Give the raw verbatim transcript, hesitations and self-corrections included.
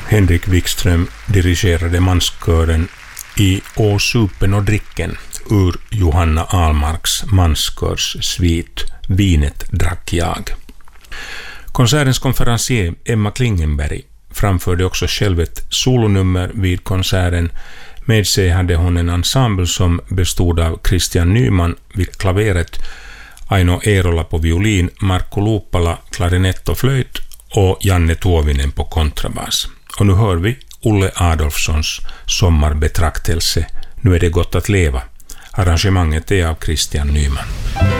Henrik Wikström dirigerade manskören I Å supen och dricken ur Johanna Ahlmarks manskörs svit Vinet drack jag. Konsertens konferencier Emma Klingenberg framförde också själv ett solonummer vid konserten. Med sig hade hon en ensemble som bestod av Christian Nyman vid klaveret, Aino Eerola på violin, Marko Luuppala klarinett och flöjt och Janne Tuovinen på kontrabas. Och nu hör vi Olle Adolfssons sommarbetraktelse Nu är det gott att leva. Arrangemanget är av Christian Nyman.